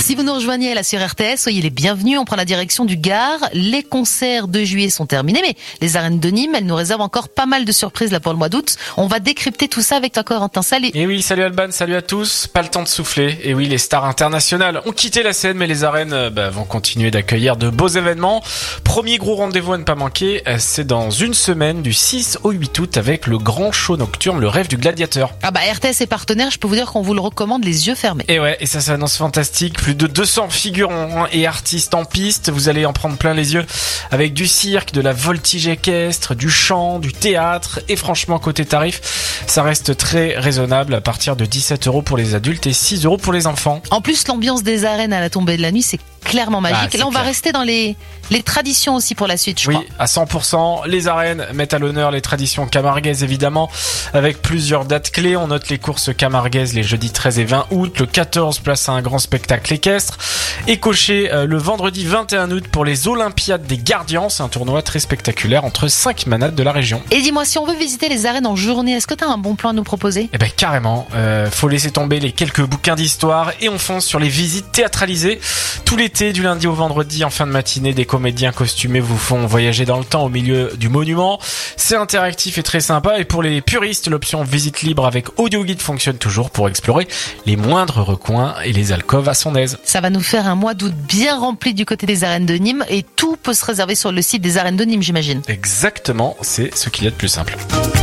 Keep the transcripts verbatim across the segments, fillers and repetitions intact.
Si vous nous rejoignez là sur R T S, soyez les bienvenus. On prend la direction du Gard. Les concerts de juillet sont terminés, mais les arènes de Nîmes, elles nous réservent encore pas mal de surprises là pour le mois d'août. On va décrypter tout ça avec toi, Corentin. Salut. Et oui, salut Alban, salut à tous. Pas le temps de souffler. Et oui, les stars internationales ont quitté la scène, mais les arènes bah, vont continuer d'accueillir de beaux événements. Premier gros rendez-vous à ne pas manquer, c'est dans une semaine, du six au huit août, avec le grand show nocturne, le rêve du gladiateur. Ah bah R T S est partenaire, je peux vous dire qu'on vous le recommande les yeux fermés. Et ouais, et ça s'annonce fantastique. Plus de deux cents figurants et artistes en piste. Vous allez en prendre plein les yeux avec du cirque, de la voltige équestre, du chant, du théâtre. Et franchement, côté tarif, ça reste très raisonnable à partir de dix-sept euros pour les adultes et six euros pour les enfants. En plus, l'ambiance des arènes à la tombée de la nuit, c'est clairement magique. Ah, Là, on clair. va rester dans les, les traditions aussi pour la suite, je oui, crois. Oui, à cent pour cent. Les arènes mettent à l'honneur les traditions camarguaises, évidemment, avec plusieurs dates clés. On note les courses camarguaises les jeudis treize et vingt août. Le quatorze, place à un grand spectacle équestre. Et coché euh, le vendredi vingt et un août pour les Olympiades des Gardians. C'est un tournoi très spectaculaire entre cinq manades de la région. Et dis-moi, si on veut visiter les arènes en journée, est-ce que tu as un bon plan à nous proposer ? Eh ben carrément. Euh, faut laisser tomber les quelques bouquins d'histoire et on fonce sur les visites théâtralisées. Tout l'été, du lundi au vendredi, en fin de matinée, des comédiens costumés vous font voyager dans le temps au milieu du monument. C'est interactif et très sympa. Et pour les puristes, l'option visite libre avec audio guide fonctionne toujours pour explorer les moindres recoins et les alcôves à son aise. Ça va nous faire un mois d'août bien rempli du côté des arènes de Nîmes et tout peut se réserver sur le site des arènes de Nîmes, j'imagine. Exactement, c'est ce qu'il y a de plus simple.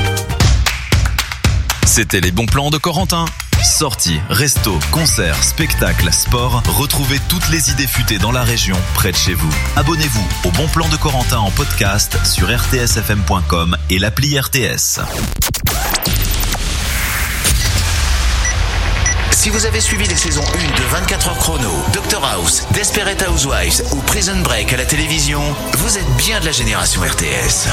C'était les bons plans de Corentin. Sorties, restos, concerts, spectacles, sport, retrouvez toutes les idées futées dans la région, près de chez vous. Abonnez-vous au Bon Plan de Corentin en podcast sur r t s f m point com et l'appli R T S. Si vous avez suivi les saisons un de vingt-quatre heures chrono, Doctor House, Desperate Housewives ou Prison Break à la télévision, vous êtes bien de la génération R T S.